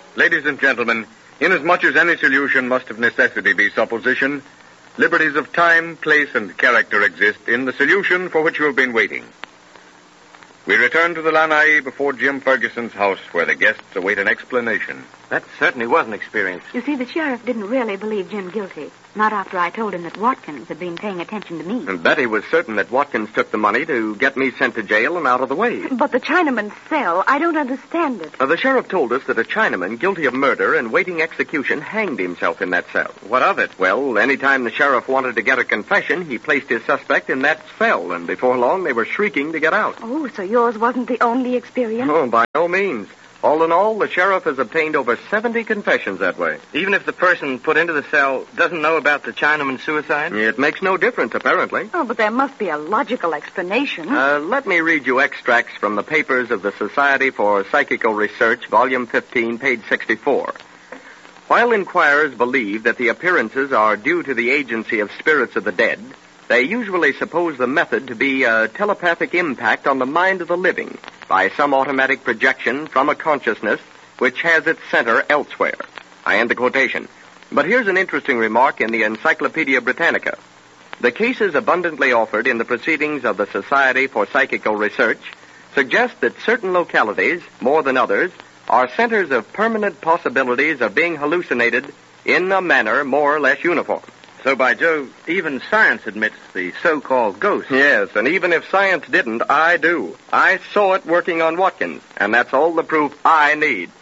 Ladies and gentlemen, inasmuch as any solution must of necessity be supposition, liberties of time, place, and character exist in the solution for which you have been waiting. We return to the Lanai before Jim Ferguson's house, where the guests await an explanation. That certainly was an experience. You see, the sheriff didn't really believe Jim guilty. Not after I told him that Watkins had been paying attention to me. And Betty was certain that Watkins took the money to get me sent to jail and out of the way. But the Chinaman's cell, I don't understand it. The sheriff told us that a Chinaman guilty of murder and waiting execution hanged himself in that cell. What of it? Well, any time the sheriff wanted to get a confession, he placed his suspect in that cell, and before long they were shrieking to get out. Oh, so yours wasn't the only experience? Oh, by no means. All in all, the sheriff has obtained over 70 confessions that way. Even if the person put into the cell doesn't know about the Chinaman's suicide? It makes no difference, apparently. Oh, but there must be a logical explanation. Let me read you extracts from the papers of the Society for Psychical Research, Volume 15, page 64. While inquirers believe that the appearances are due to the agency of spirits of the dead, they usually suppose the method to be a telepathic impact on the mind of the living by some automatic projection from a consciousness which has its center elsewhere. I end the quotation. But here's an interesting remark in the Encyclopedia Britannica. The cases abundantly offered in the proceedings of the Society for Psychical Research suggest that certain localities, more than others, are centers of permanent possibilities of being hallucinated in a manner more or less uniform. So, by Jove, even science admits the so-called ghost. Yes, and even if science didn't, I do. I saw it working on Watkins, and that's all the proof I need.